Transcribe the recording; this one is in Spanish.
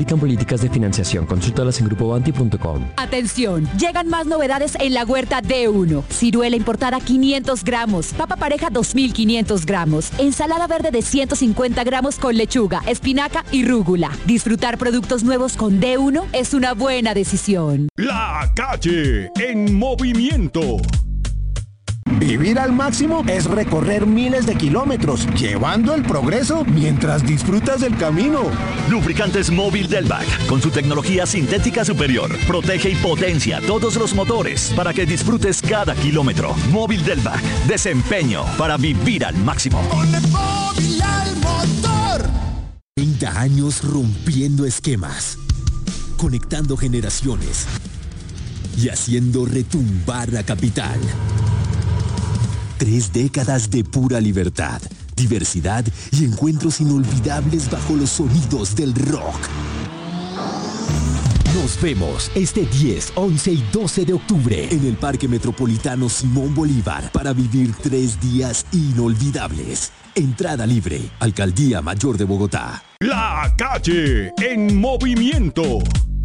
Aplican políticas de financiación. Consúltalas en grupobanti.com. Atención, llegan más novedades en la huerta D1. Ciruela importada 500 gramos, papa pareja 2.500 gramos, ensalada verde de 150 gramos con lechuga, espinaca y rúgula. Disfrutar productos nuevos con D1 es una buena decisión. La calle en movimiento. Vivir al máximo es recorrer miles de kilómetros, llevando el progreso mientras disfrutas del camino. Lubricantes Móvil Delvac, con su tecnología sintética superior, protege y potencia todos los motores para que disfrutes cada kilómetro. Móvil Delvac, desempeño para vivir al máximo. Ponle móvil al motor. 30 años rompiendo esquemas, conectando generaciones y haciendo retumbar la capital. 3 décadas de pura libertad, diversidad y encuentros inolvidables bajo los sonidos del rock. Nos vemos este 10, 11 y 12 de octubre en el Parque Metropolitano Simón Bolívar para vivir 3 días inolvidables. Entrada libre, Alcaldía Mayor de Bogotá. La calle en movimiento.